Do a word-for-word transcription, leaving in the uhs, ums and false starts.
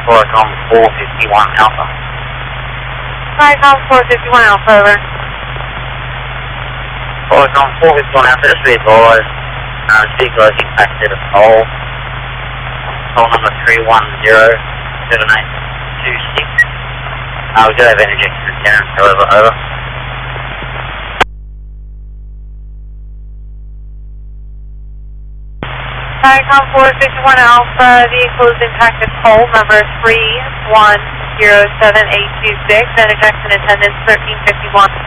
Qualcomm four fifty-one Alpha. Qualcomm four fifty-one Alpha, over. Qualcomm four fifty-one Alpha, just be advised, uh, this vehicle has impacted a pole, pole number three one zero seven eight two six. Uh, we do have energy interference, however, over. Qualcomm four fifty-one Alpha, vehicle is impacted pole number three one zero seven eight two six, interjection attendance thirteen fifty-one.